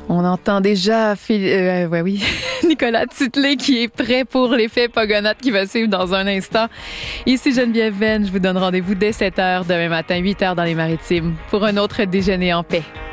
On entend déjà Nicolas Titley qui est prêt pour l'effet Pogonates qui va suivre dans un instant. Ici Geneviève Venn, je vous donne rendez-vous dès 7h demain matin, 8h dans les Maritimes pour un autre déjeuner en paix.